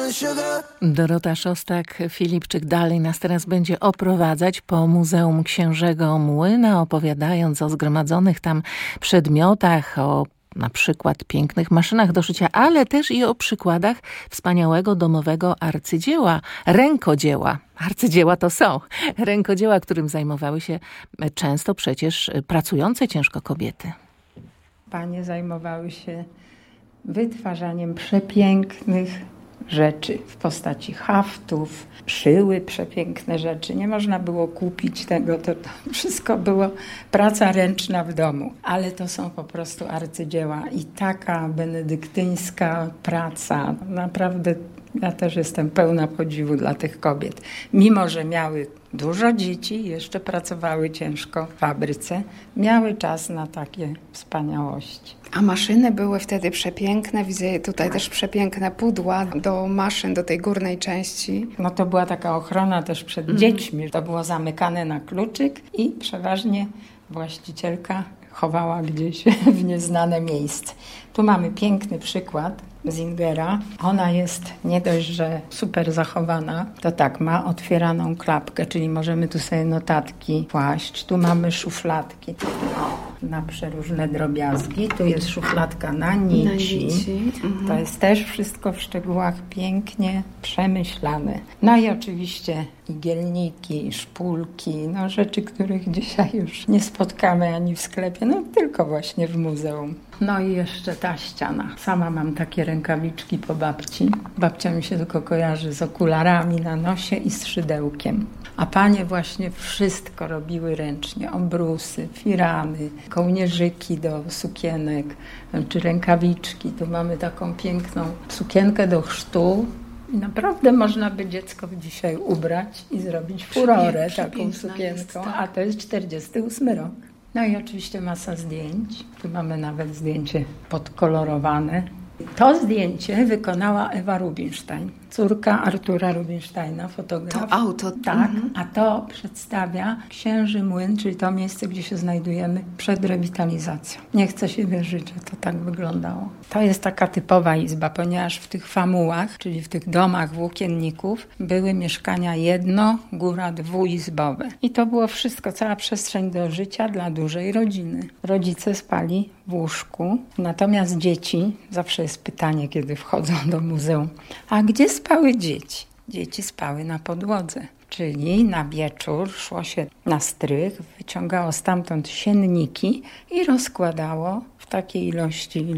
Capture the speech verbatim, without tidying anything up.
Dorota Szostak-Filipczyk dalej nas teraz będzie oprowadzać po Muzeum Księżego Młyna, opowiadając o zgromadzonych tam przedmiotach, o na przykład pięknych maszynach do szycia, ale też i o przykładach wspaniałego domowego arcydzieła, rękodzieła. Arcydzieła to są rękodzieła, którym zajmowały się często przecież pracujące ciężko kobiety. Panie zajmowały się wytwarzaniem przepięknych rzeczy w postaci haftów, szyły przepiękne rzeczy. Nie można było kupić tego, to, to wszystko było praca ręczna w domu. Ale to są po prostu arcydzieła i taka benedyktyńska praca. Naprawdę ja też jestem pełna podziwu dla tych kobiet. Mimo że miały dużo dzieci, jeszcze pracowały ciężko w fabryce, miały czas na takie wspaniałości. A maszyny były wtedy przepiękne. Widzę tutaj też przepiękne pudła do maszyn, do tej górnej części. No to była taka ochrona też przed mm. dziećmi. To było zamykane na kluczyk i przeważnie właścicielka chowała gdzieś w nieznane miejsce. Tu mamy piękny przykład Zingera. Ona jest nie dość, że super zachowana, to tak, ma otwieraną klapkę, czyli możemy tu sobie notatki kłaść. Tu mamy szufladki na przeróżne drobiazgi. Tu jest szufladka na nici. Na nici. Mhm. To jest też wszystko w szczegółach pięknie przemyślane. No i oczywiście igielniki, szpulki, no rzeczy, których dzisiaj już nie spotkamy ani w sklepie, no tylko właśnie w muzeum. No i jeszcze ta ściana. Sama mam takie rękawiczki po babci. Babcia mi się tylko kojarzy z okularami na nosie i z szydełkiem. A panie właśnie wszystko robiły ręcznie. Obrusy, firany, kołnierzyki do sukienek, czy rękawiczki. Tu mamy taką piękną sukienkę do chrztu. I naprawdę można by dziecko dzisiaj ubrać i zrobić furorę taką sukienką. Jest, tak. A to jest czterdziesty ósmy rok. No i oczywiście masa zdjęć. Tu mamy nawet zdjęcie podkolorowane. To zdjęcie wykonała Ewa Rubinstein, córka Artura Rubinsteina, fotografa. To auto. Tak, mhm. A to przedstawia Księży Młyn, czyli to miejsce, gdzie się znajdujemy przed rewitalizacją. Nie chce się wierzyć, że to tak wyglądało. To jest taka typowa izba, ponieważ w tych famułach, czyli w tych domach włókienników, były mieszkania jedno, góra dwuizbowe. I to było wszystko, cała przestrzeń do życia dla dużej rodziny. Rodzice spali w łóżku, natomiast dzieci, zawsze jest pytanie, kiedy wchodzą do muzeum, a gdzie spały dzieci? Dzieci spały na podłodze, czyli na wieczór szło się na strych, wyciągało stamtąd sienniki i rozkładało w takiej ilości